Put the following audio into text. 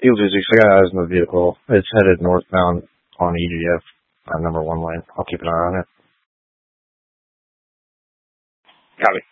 Eagle 26, I got eyes on the vehicle. It's headed northbound on EGF, number 1 lane. I'll keep an eye on it. Copy.